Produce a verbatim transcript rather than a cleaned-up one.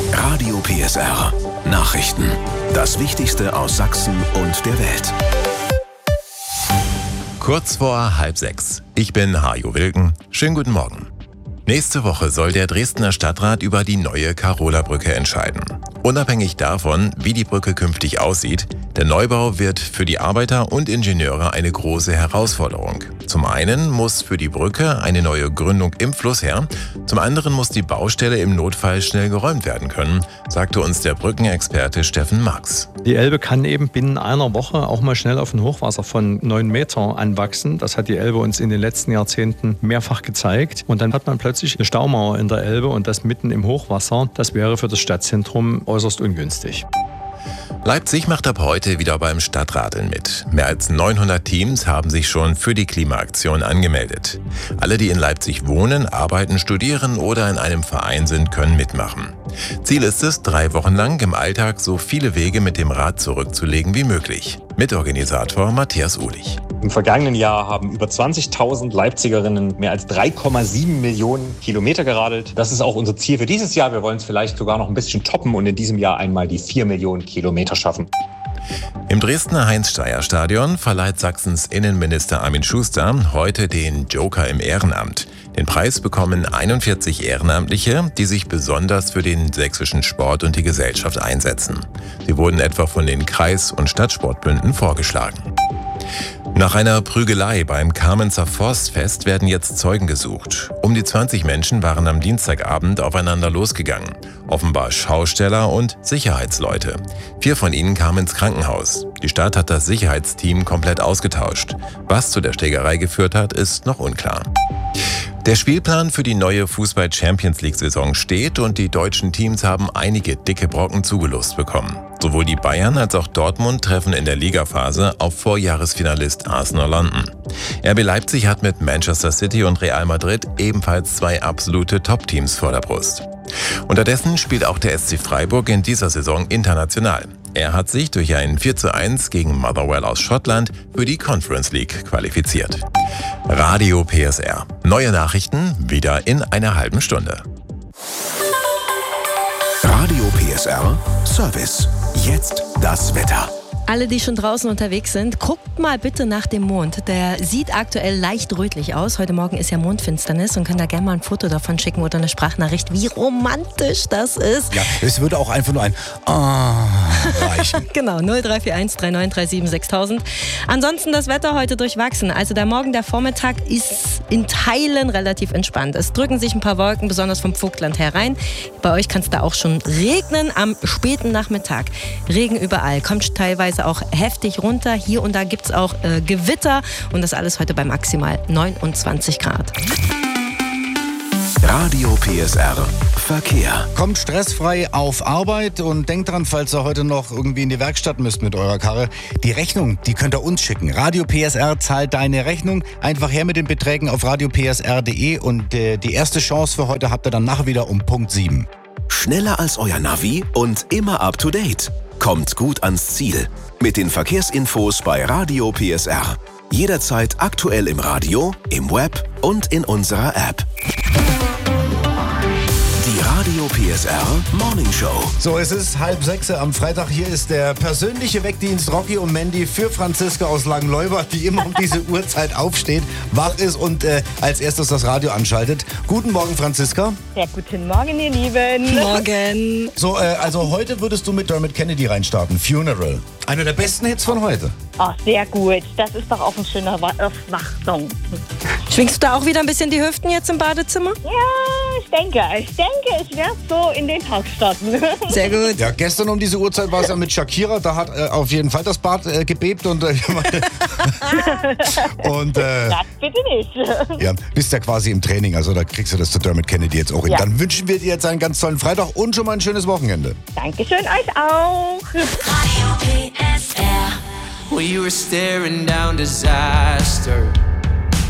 Radio P S R. Nachrichten. Das Wichtigste aus Sachsen und der Welt. Kurz vor halb sechs. Ich bin Hajo Wilken. Schönen guten Morgen. Nächste Woche soll der Dresdner Stadtrat über die neue Karola-Brücke entscheiden. Unabhängig davon, wie die Brücke künftig aussieht, der Neubau wird für die Arbeiter und Ingenieure eine große Herausforderung. Zum einen muss für die Brücke eine neue Gründung im Fluss her, zum anderen muss die Baustelle im Notfall schnell geräumt werden können, sagte uns der Brückenexperte Steffen Max. Die Elbe kann eben binnen einer Woche auch mal schnell auf ein Hochwasser von neun Meter anwachsen. Das hat die Elbe uns in den letzten Jahrzehnten mehrfach gezeigt. Und dann hat man plötzlich eine Staumauer in der Elbe und das mitten im Hochwasser. Das wäre für das Stadtzentrum äußerst ungünstig. Leipzig macht ab heute wieder beim Stadtradeln mit. Mehr als neunhundert Teams haben sich schon für die Klimaaktion angemeldet. Alle, die in Leipzig wohnen, arbeiten, studieren oder in einem Verein sind, können mitmachen. Ziel ist es, drei Wochen lang im Alltag so viele Wege mit dem Rad zurückzulegen wie möglich. Mitorganisator Matthias Uhlich. Im vergangenen Jahr haben über zwanzigtausend Leipzigerinnen mehr als drei Komma sieben Millionen Kilometer geradelt. Das ist auch unser Ziel für dieses Jahr. Wir wollen es vielleicht sogar noch ein bisschen toppen und in diesem Jahr einmal die vier Millionen Kilometer schaffen. Im Dresdner Heinz-Steyer-Stadion verleiht Sachsens Innenminister Armin Schuster heute den Joker im Ehrenamt. Den Preis bekommen einundvierzig Ehrenamtliche, die sich besonders für den sächsischen Sport und die Gesellschaft einsetzen. Sie wurden etwa von den Kreis- und Stadtsportbünden vorgeschlagen. Nach einer Prügelei beim Kamenzer Forstfest werden jetzt Zeugen gesucht. Um die zwanzig Menschen waren am Dienstagabend aufeinander losgegangen. Offenbar Schausteller und Sicherheitsleute. Vier von ihnen kamen ins Krankenhaus. Die Stadt hat das Sicherheitsteam komplett ausgetauscht. Was zu der Schlägerei geführt hat, ist noch unklar. Der Spielplan für die neue Fußball-Champions-League-Saison steht und die deutschen Teams haben einige dicke Brocken zugelost bekommen. Sowohl die Bayern als auch Dortmund treffen in der Ligaphase auf Vorjahresfinalist Arsenal London. R B Leipzig hat mit Manchester City und Real Madrid ebenfalls zwei absolute Top-Teams vor der Brust. Unterdessen spielt auch der S C Freiburg in dieser Saison international. Er hat sich durch ein vier zu eins gegen Motherwell aus Schottland für die Conference League qualifiziert. Radio P S R. Neue Nachrichten wieder in einer halben Stunde. Radio P S R Service. Jetzt das Wetter. Alle, die schon draußen unterwegs sind, guckt mal bitte nach dem Mond. Der sieht aktuell leicht rötlich aus. Heute Morgen ist ja Mondfinsternis und könnt da gerne mal ein Foto davon schicken oder eine Sprachnachricht, wie romantisch das ist. Ja, es würde auch einfach nur ein Ah reichen. Genau, null drei vier eins drei neun drei sieben sechstausend. Ansonsten das Wetter heute durchwachsen. Also der Morgen, der Vormittag ist in Teilen relativ entspannt. Es drücken sich ein paar Wolken, besonders vom Vogtland herein. Bei euch kann es da auch schon regnen am späten Nachmittag. Regen überall, kommt teilweise auch heftig runter. Hier und da gibt es auch äh, Gewitter und das alles heute bei maximal neunundzwanzig Grad. Radio P S R Verkehr. Kommt stressfrei auf Arbeit und denkt dran, falls ihr heute noch irgendwie in die Werkstatt müsst mit eurer Karre, die Rechnung, die könnt ihr uns schicken. Radio P S R zahlt deine Rechnung. Einfach her mit den Beträgen auf radio p s r punkt d e und äh, die erste Chance für heute habt ihr dann nachher wieder um Punkt sieben. Schneller als euer Navi und immer up to date. Kommt gut ans Ziel. Mit den Verkehrsinfos bei Radio P S R. Jederzeit aktuell im Radio, im Web und in unserer App. Die Radio P S R Morning Show. So, es ist halb sechs am Freitag. Hier ist der persönliche Wegdienst Rocky und Mandy für Franziska aus Langenleuba, die immer um diese Uhrzeit aufsteht, wach ist und äh, als erstes das Radio anschaltet. Guten Morgen, Franziska. Ja, guten Morgen, ihr Lieben. Morgen. So, äh, also heute würdest du mit Dermot Kennedy reinstarten. Funeral. Einer der besten Hits von heute. Oh, sehr gut. Das ist doch auch ein schöner Wachsong. Schwingst du da auch wieder ein bisschen die Hüften jetzt im Badezimmer? Ja, ich denke. Ich denke, ich werde so in den Tag starten. Sehr gut. Ja, gestern um diese Uhrzeit war es ja mit Shakira. Da hat äh, auf jeden Fall das Bad äh, gebebt. Und, äh, und äh, das bitte nicht. Ja, bist ja quasi im Training. Also da kriegst du das zu Dermot Kennedy jetzt auch hin. Ja. Dann wünschen wir dir jetzt einen ganz tollen Freitag und schon mal ein schönes Wochenende. Dankeschön, euch auch. Radio P S R. Well, you were staring down disaster.